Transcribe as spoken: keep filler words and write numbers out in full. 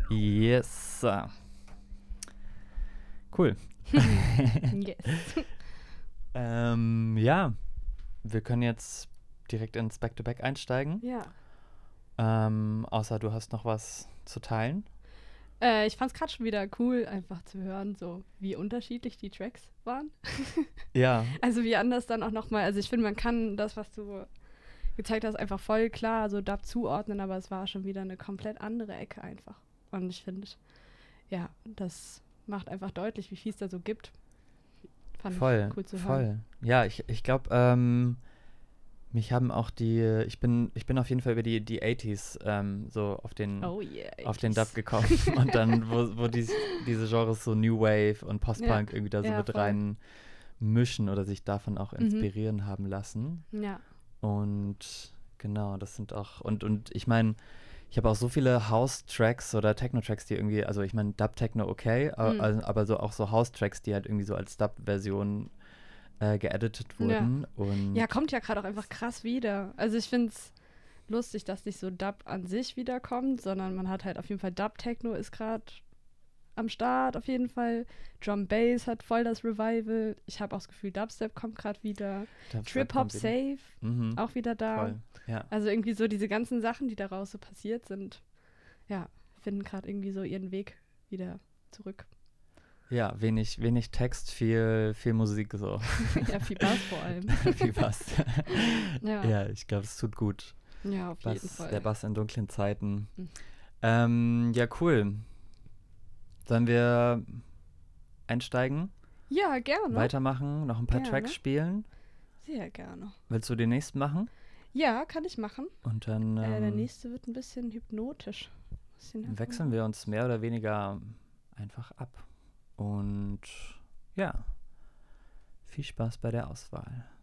Yes. Cool. Yes. ähm, ja, wir können jetzt direkt ins Back-to-Back einsteigen. Ja. Ähm, außer du hast noch was zu teilen. Äh, ich fand's gerade schon wieder cool, einfach zu hören, so wie unterschiedlich die Tracks waren. Ja. Also wie anders dann auch nochmal, also ich finde, man kann das, was du gezeigt hast, einfach voll klar so Dub zuordnen, aber es war schon wieder eine komplett andere Ecke einfach. Und ich finde, ja, das macht einfach deutlich, wie viel es da so gibt. Fand Voll, ich cool zu voll. hören. Ja, ich, ich glaube, ähm, mich haben auch die, ich bin, ich bin auf jeden Fall über die, die achtziger ähm, so auf den, Oh yeah. auf den achtziger. Dub gekommen und dann, wo, wo dies, diese Genres so New Wave und Post-Punk Ja, irgendwie da so ja, mit voll. rein mischen oder sich davon auch Mhm. inspirieren haben lassen. Ja. Und genau, das sind auch, und, und ich meine, ich habe auch so viele House-Tracks oder Techno-Tracks, die irgendwie, also ich meine, Dub-Techno okay, a- Mhm. also, aber so auch so House-Tracks, die halt irgendwie so als Dub-Version äh, geeditet wurden. Und Ja, kommt ja gerade auch einfach krass wieder. Also ich finde es lustig, dass nicht so Dub an sich wiederkommt, sondern man hat halt auf jeden Fall Dub-Techno ist gerade am Start auf jeden Fall. Drum Bass hat voll das Revival. Ich habe auch das Gefühl, Dubstep kommt gerade wieder. Dubstep Trip Hop kommt wieder. Safe Mhm, auch wieder da. voll, ja. Also irgendwie so diese ganzen Sachen, die daraus so passiert sind, ja, finden gerade irgendwie so ihren Weg wieder zurück. Ja, wenig, wenig Text, viel, viel Musik so. Ja, viel Bass vor allem. viel Bass. Ja, Ja, ich glaube, es tut gut. ja, auf jeden Bass, Fall. der Bass in dunklen Zeiten. Mhm. Ähm, ja, cool. Sollen wir einsteigen, Ja, gerne. weitermachen, noch ein paar Gerne. Tracks spielen? Sehr gerne. Willst du den nächsten machen? Ja, kann ich machen. Und dann Äh, der ähm, nächste wird ein bisschen hypnotisch. Bisschen wechseln wir uns mehr oder weniger einfach ab. Und ja, viel Spaß bei der Auswahl.